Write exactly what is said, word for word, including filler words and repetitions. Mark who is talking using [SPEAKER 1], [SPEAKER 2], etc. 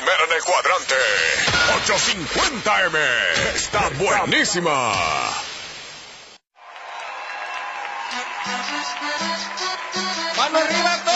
[SPEAKER 1] primera en el cuadrante. ochocientos cincuenta eme. Está buenísima.
[SPEAKER 2] Mano arriba,